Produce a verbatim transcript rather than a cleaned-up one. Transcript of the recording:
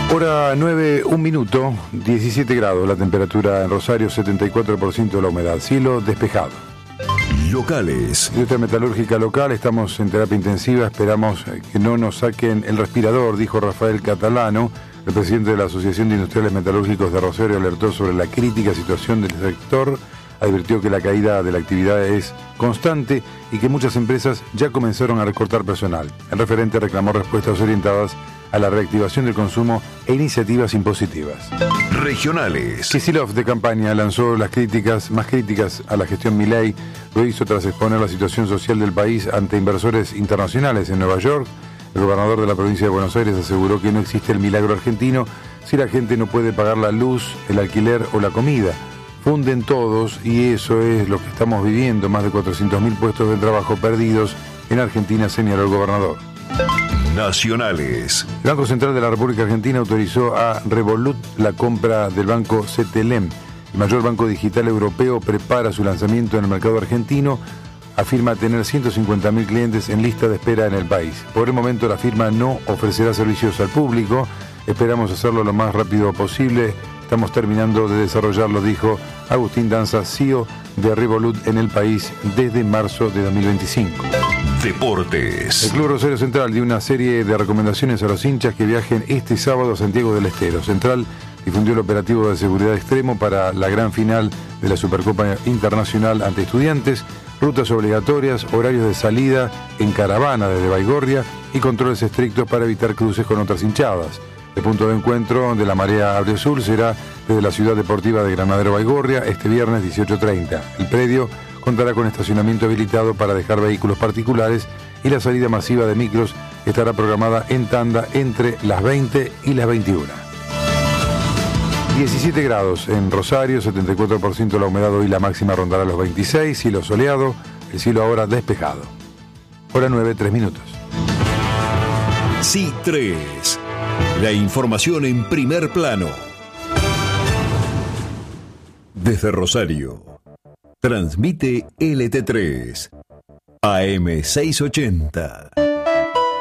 Hora nueve, un minuto, diecisiete grados la temperatura en Rosario, setenta y cuatro por ciento de la humedad, cielo despejado. Locales. Industria metalúrgica local, estamos en terapia intensiva, esperamos que no nos saquen el respirador, dijo Rafael Catalano. El presidente de la Asociación de Industriales Metalúrgicos de Rosario alertó sobre la crítica situación del sector, advirtió que la caída de la actividad es constante y que muchas empresas ya comenzaron a recortar personal. El referente reclamó respuestas orientadas a la reactivación del consumo e iniciativas impositivas. Regionales. Kicillof de campaña lanzó las críticas, más críticas a la gestión Milei. Lo hizo tras exponer la situación social del país ante inversores internacionales en Nueva York. El gobernador de la provincia de Buenos Aires aseguró que no existe el milagro argentino si la gente no puede pagar la luz, el alquiler o la comida. Funden todos y eso es lo que estamos viviendo, más de cuatrocientos mil puestos de trabajo perdidos en Argentina, señaló el gobernador. Nacionales. El Banco Central de la República Argentina autorizó a Revolut la compra del banco C T L M. El mayor banco digital europeo prepara su lanzamiento en el mercado argentino. Afirma tener ciento cincuenta mil clientes en lista de espera en el país. Por el momento la firma no ofrecerá servicios al público. Esperamos hacerlo lo más rápido posible. Estamos terminando de desarrollarlo, dijo Agustín Danza, C E O de Revolut en el país desde marzo de dos mil veinticinco. Deportes. El Club Rosario Central dio una serie de recomendaciones a los hinchas que viajen este sábado a Santiago del Estero. Central difundió el operativo de seguridad extremo para la gran final de la Supercopa Internacional ante Estudiantes, rutas obligatorias, horarios de salida en caravana desde Baigorria y controles estrictos para evitar cruces con otras hinchadas. El punto de encuentro de la Marea Abriazul será desde la Ciudad Deportiva de Granadero Baigorria este viernes dieciocho treinta. El predio contará con estacionamiento habilitado para dejar vehículos particulares y la salida masiva de micros estará programada en tanda entre las veinte y las veintiuna. diecisiete grados en Rosario, setenta y cuatro por ciento la humedad, hoy la máxima rondará los veintiséis, cielo soleado, el cielo ahora despejado. Hora nueve, tres minutos. C I tres. La información en primer plano. Desde Rosario. Transmite L T tres. A M seiscientos ochenta.